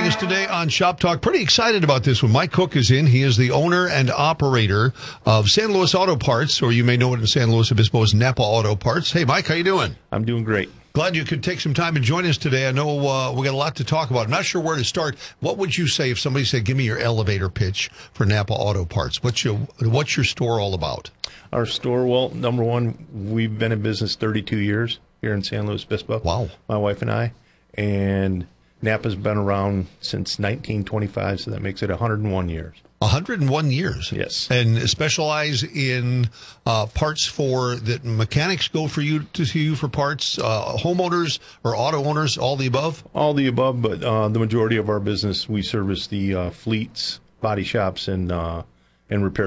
us today on Shop Talk. Pretty excited about this one. Mike Cook is in. He is the owner and operator of San Luis Auto Parts, or you may know it in San Luis Obispo as Napa Auto Parts. Hey, Mike, how you doing? I'm doing great. Glad you could take some time and join us today. I know we got a lot to talk about. I'm not sure where to start. What would you say if somebody said, give me your elevator pitch for Napa Auto Parts? What's your store all about? Our store, well, number one, we've been in business 32 years here in San Luis Obispo. Wow. My wife and I. And Napa's been around since 1925, so that makes it 101 years. 101 years. Yes. And specialize in parts that mechanics go for you for parts, homeowners or auto owners, all the above? All the above, but the majority of our business, we service the fleets, body shops, and repair